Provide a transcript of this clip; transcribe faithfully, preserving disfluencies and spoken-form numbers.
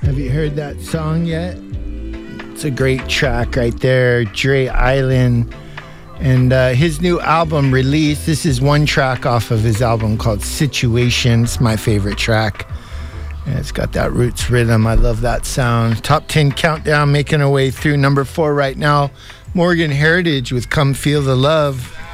Have you heard that song yet? It's a great track right there. Dre Island. And uh, his new album release. This is one track off of his album called Situation. It's my favorite track. And it's got that roots rhythm. I love that sound. Top ten countdown, making our way through number four right now. Morgan Heritage with Come Feel the Love.